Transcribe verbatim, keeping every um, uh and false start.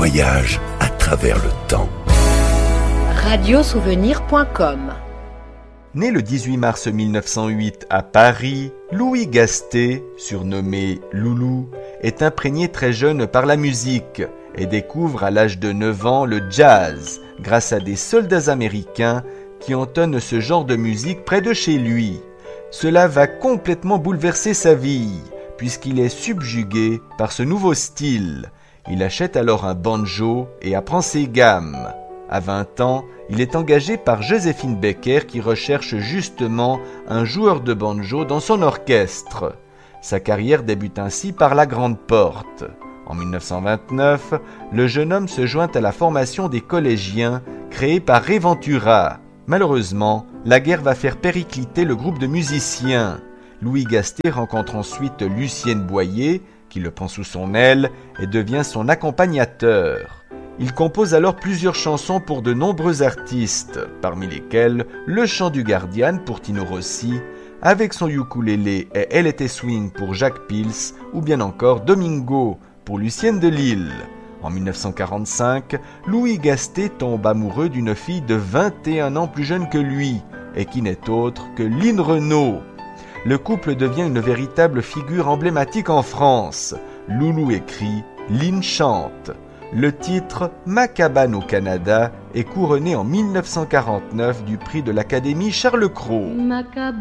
voyage à travers le temps. radiosouvenir point com. Né le dix-huit mars mille neuf cent huit à Paris, Louis Gasté, surnommé Loulou, est imprégné très jeune par la musique et découvre à l'âge de neuf ans le jazz grâce à des soldats américains qui entonnent ce genre de musique près de chez lui. Cela va complètement bouleverser sa vie puisqu'il est subjugué par ce nouveau style. Il achète alors un banjo et apprend ses gammes. À vingt ans, il est engagé par Joséphine Baker qui recherche justement un joueur de banjo dans son orchestre. Sa carrière débute ainsi par la Grande Porte. En mille neuf cent vingt-neuf, le jeune homme se joint à la formation des collégiens créée par Ray Ventura. Malheureusement, la guerre va faire péricliter le groupe de musiciens. Louis Gasté rencontre ensuite Lucienne Boyer, qui le prend sous son aile et devient son accompagnateur. Il compose alors plusieurs chansons pour de nombreux artistes, parmi lesquels Le Chant du Gardien pour Tino Rossi, Avec son ukulélé et Elle était swing pour Jacques Pils, ou bien encore Domingo pour Lucienne de Lille. En mille neuf cent quarante-cinq, Louis Gasté tombe amoureux d'une fille de vingt et un ans plus jeune que lui, et qui n'est autre que Line Renaud. Le couple devient une véritable figure emblématique en France. Loulou écrit, Line chante. Le titre « Ma cabane au Canada » est couronné en mille neuf cent quarante-neuf du prix de l'Académie Charles Cros.